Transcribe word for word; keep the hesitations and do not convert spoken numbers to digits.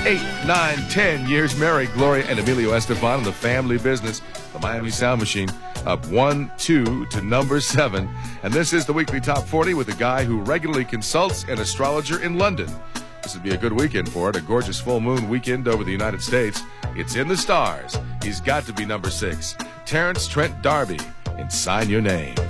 eight, nine, ten years married. Gloria and Emilio Estefan in the family business. The Miami Sound Machine up one, two to number seven. And this is the weekly top forty with a guy who regularly consults an astrologer in London. This would be a good weekend for it, a gorgeous full moon weekend over the United States. It's in the stars. He's got to be number six. Terrence Trent D'Arby in Sign Your Name.